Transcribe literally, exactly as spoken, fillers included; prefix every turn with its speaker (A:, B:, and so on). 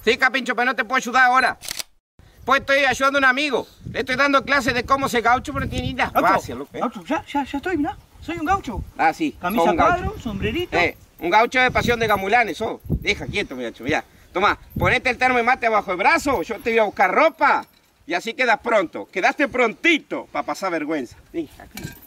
A: Sí, Capincho, pero no te puedo ayudar ahora. Pues estoy ayudando a un amigo. Le estoy dando clases de cómo ser gaucho, pero no tiene ni idea.
B: Gaucho, loco, ¿eh? Gaucho, ya, ya, ya estoy, mirá. Soy un gaucho.
A: Ah, sí.
B: Camisa cuadro, sombrerito.
A: Eh, un gaucho de pasión de gamulanes, oh. Deja quieto, muchacho, ya. Toma, ponete el termo de mate abajo el brazo, yo te voy a buscar ropa. Y así quedas pronto. Quedaste prontito para pasar vergüenza. Deja,